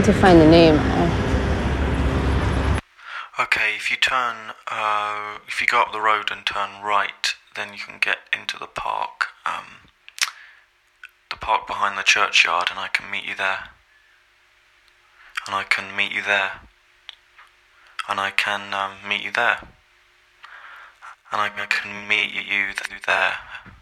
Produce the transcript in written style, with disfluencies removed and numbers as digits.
trying to find the name. Okay, if you go up the road and turn right, then you can get into the park. The park behind the churchyard, and I can meet you there. And I can meet you there. And I can meet you there. And I can meet you there.